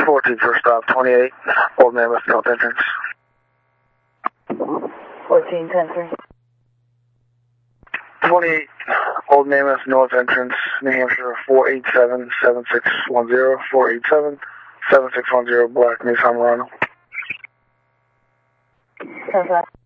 14 first stop, 28, Old Mammoth, North Entrance. 14-10-3. 28, Old Mammoth, North Entrance, New Hampshire, 487-7610, 487-7610, Black Nissan Murano. 10-5.